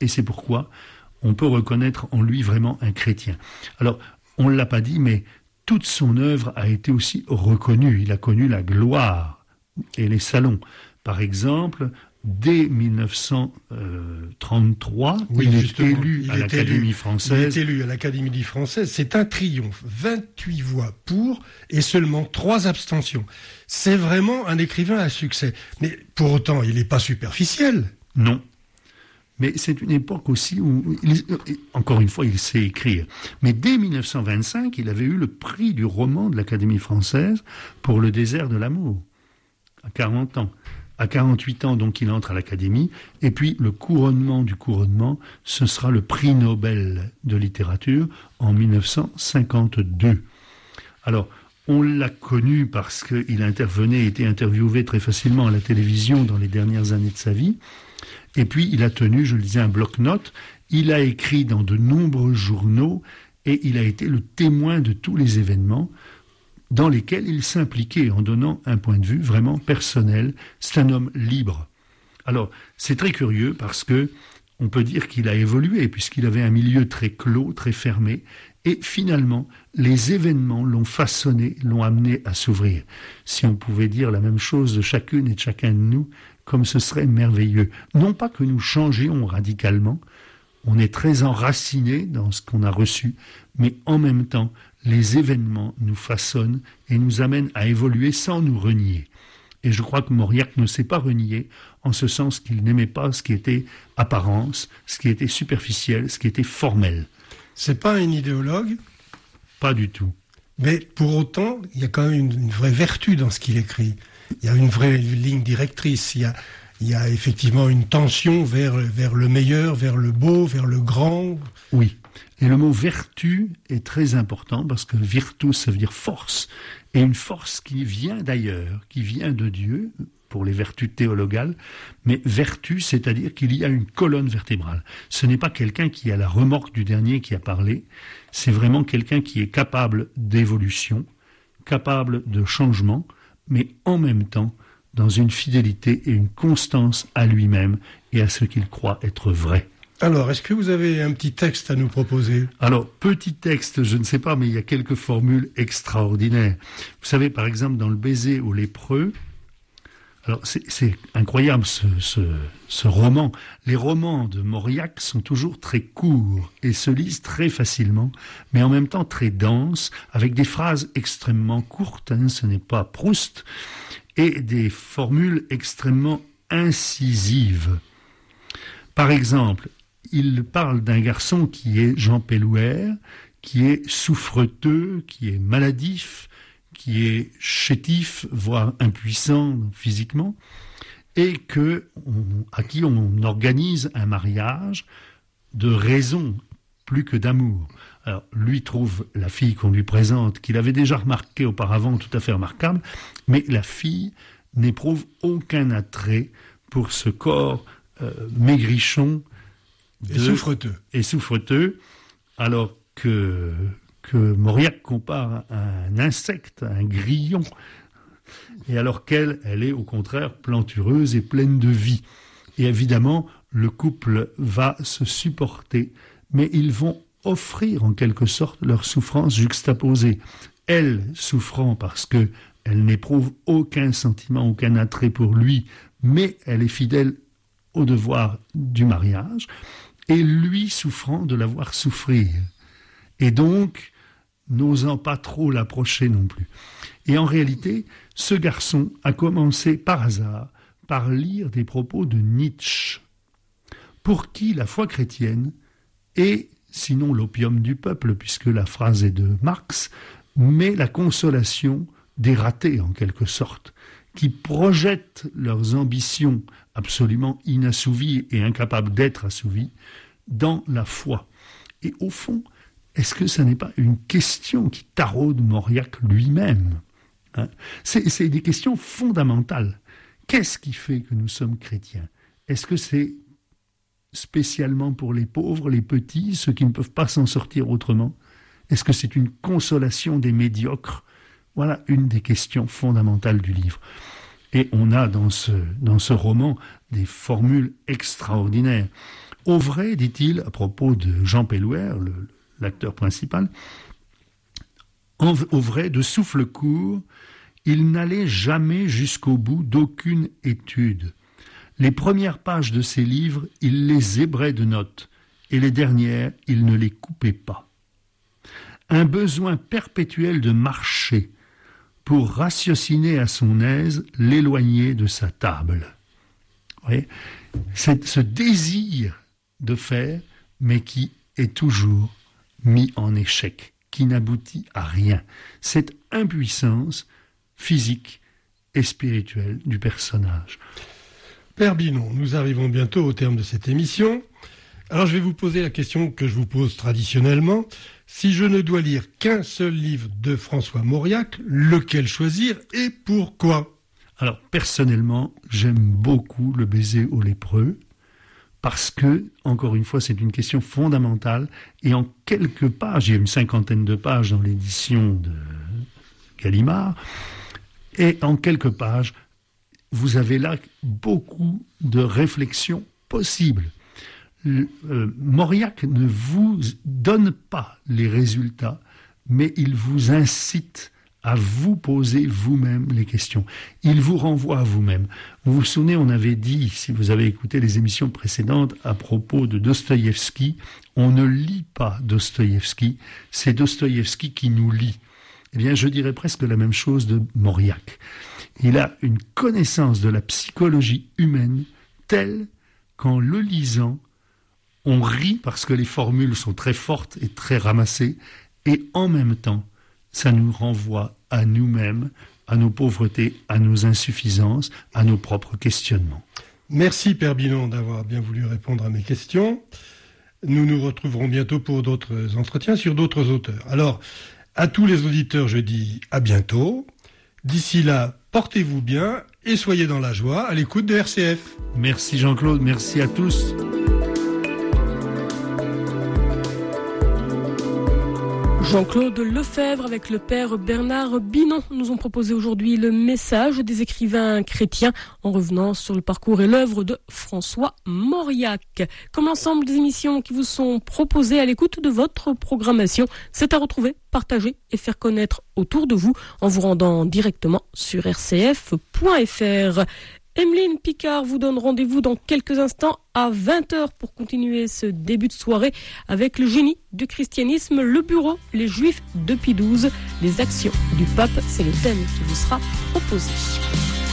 et c'est pourquoi on peut reconnaître en lui vraiment un chrétien. Alors, on ne l'a pas dit, mais toute son œuvre a été aussi reconnue. Il a connu la gloire et les salons. Par exemple, dès 1933, il est élu à l'Académie française. Il est élu à l'Académie française. C'est un triomphe. 28 voix pour et seulement 3 abstentions. C'est vraiment un écrivain à succès. Mais pour autant, il n'est pas superficiel. Non. Mais c'est une époque aussi où, encore une fois, il sait écrire. Mais dès 1925, il avait eu le prix du roman de l'Académie française pour Le désert de l'amour, à 40 ans. À 48 ans, donc, il entre à l'Académie. Et puis, le couronnement du couronnement, ce sera le prix Nobel de littérature en 1952. Alors, on l'a connu parce qu'il intervenait, était interviewé très facilement à la télévision dans les dernières années de sa vie. Et puis, il a tenu, je le disais, un bloc-notes. Il a écrit dans de nombreux journaux et il a été le témoin de tous les événements dans lesquels il s'impliquait en donnant un point de vue vraiment personnel. C'est un homme libre. Alors, c'est très curieux parce que on peut dire qu'il a évolué puisqu'il avait un milieu très clos, très fermé. Et finalement, les événements l'ont façonné, l'ont amené à s'ouvrir. Si on pouvait dire la même chose de chacune et de chacun de nous, comme ce serait merveilleux. Non pas que nous changions radicalement, on est très enracinés dans ce qu'on a reçu, mais en même temps, les événements nous façonnent et nous amènent à évoluer sans nous renier. Et je crois que Mauriac ne s'est pas renié, en ce sens qu'il n'aimait pas ce qui était apparence, ce qui était superficiel, ce qui était formel. C'est pas un idéologue? Pas du tout. Mais pour autant, il y a quand même une vraie vertu dans ce qu'il écrit. Il y a une vraie ligne directrice, il y a effectivement une tension vers le meilleur, vers le beau, vers le grand. Oui, et le mot vertu est très important parce que virtus, ça veut dire force, et une force qui vient d'ailleurs, qui vient de Dieu, pour les vertus théologales, mais vertu, c'est-à-dire qu'il y a une colonne vertébrale. Ce n'est pas quelqu'un qui a la remorque du dernier qui a parlé, c'est vraiment quelqu'un qui est capable d'évolution, capable de changement, mais en même temps dans une fidélité et une constance à lui-même et à ce qu'il croit être vrai. Alors, est-ce que vous avez un petit texte à nous proposer? Alors, petit texte, je ne sais pas, mais il y a quelques formules extraordinaires. Vous savez, par exemple, dans Le baiser au lépreux, alors c'est incroyable ce roman. Les romans de Mauriac sont toujours très courts et se lisent très facilement, mais en même temps très denses, avec des phrases extrêmement courtes, ce n'est pas Proust, et des formules extrêmement incisives. Par exemple, il parle d'un garçon qui est Jean Pélouère, qui est souffreteux, qui est maladif, qui est chétif, voire impuissant physiquement, et à qui on organise un mariage de raison plus que d'amour. Alors, lui trouve la fille qu'on lui présente, qu'il avait déjà remarquée auparavant, tout à fait remarquable, mais la fille n'éprouve aucun attrait pour ce corps maigrichon et souffreteux, alors que Mauriac compare à un insecte, à un grillon, et alors qu'elle est au contraire plantureuse et pleine de vie. Et évidemment, le couple va se supporter, mais ils vont offrir en quelque sorte leur souffrance juxtaposée. Elle souffrant parce que elle n'éprouve aucun sentiment, aucun attrait pour lui, mais elle est fidèle au devoir du mariage, et lui souffrant de la voir souffrir. Et donc, n'osant pas trop l'approcher non plus. Et en réalité, ce garçon a commencé par hasard par lire des propos de Nietzsche, pour qui la foi chrétienne est, sinon l'opium du peuple, puisque la phrase est de Marx, mais la consolation des ratés en quelque sorte, qui projettent leurs ambitions absolument inassouvies et incapables d'être assouvies dans la foi. Et au fond, est-ce que ça n'est pas une question qui taraude Mauriac lui-même, c'est des questions fondamentales. Qu'est-ce qui fait que nous sommes chrétiens? Est-ce que c'est spécialement pour les pauvres, les petits, ceux qui ne peuvent pas s'en sortir autrement? Est-ce que c'est une consolation des médiocres? Voilà une des questions fondamentales du livre. Et on a dans ce roman des formules extraordinaires. Au vrai, dit-il, à propos de Jean Pellouer, l'acteur principal, au vrai, de souffle court, il n'allait jamais jusqu'au bout d'aucune étude. Les premières pages de ses livres, il les zébrait de notes, et les dernières, il ne les coupait pas. Un besoin perpétuel de marcher, pour ratiociner à son aise, l'éloigner de sa table. Vous voyez, c'est ce désir de faire, mais qui est toujours mis en échec, qui n'aboutit à rien. Cette impuissance physique et spirituelle du personnage. Père Binon, nous arrivons bientôt au terme de cette émission. Alors je vais vous poser la question que je vous pose traditionnellement. Si je ne dois lire qu'un seul livre de François Mauriac, lequel choisir et pourquoi ? Alors personnellement, j'aime beaucoup Le baiser aux lépreux, parce que, encore une fois, c'est une question fondamentale, et en quelques pages, il y a une 50aine de pages dans l'édition de Gallimard, et en quelques pages, vous avez là beaucoup de réflexions possibles. Mauriac ne vous donne pas les résultats, mais il vous incite à vous poser vous-même les questions. Il vous renvoie à vous-même. Vous vous souvenez, on avait dit, si vous avez écouté les émissions précédentes, à propos de Dostoïevski, on ne lit pas Dostoïevski, c'est Dostoïevski qui nous lit. Eh bien, je dirais presque la même chose de Mauriac. Il a une connaissance de la psychologie humaine telle qu'en le lisant, on rit parce que les formules sont très fortes et très ramassées, et en même temps, ça nous renvoie à nous-mêmes, à nos pauvretés, à nos insuffisances, à nos propres questionnements. Merci Père Binon d'avoir bien voulu répondre à mes questions. Nous nous retrouverons bientôt pour d'autres entretiens sur d'autres auteurs. Alors, à tous les auditeurs, je dis à bientôt. D'ici là, portez-vous bien et soyez dans la joie à l'écoute de RCF. Merci Jean-Claude, merci à tous. Jean-Claude Lefebvre avec le père Bernard Binon nous ont proposé aujourd'hui le message des écrivains chrétiens en revenant sur le parcours et l'œuvre de François Mauriac. Comme l'ensemble des émissions qui vous sont proposées à l'écoute de votre programmation, c'est à retrouver, partager et faire connaître autour de vous en vous rendant directement sur rcf.fr. Emeline Picard vous donne rendez-vous dans quelques instants à 20h pour continuer ce début de soirée avec le génie du christianisme, le bureau, les juifs de Pie XII, les actions du pape, c'est le thème qui vous sera proposé.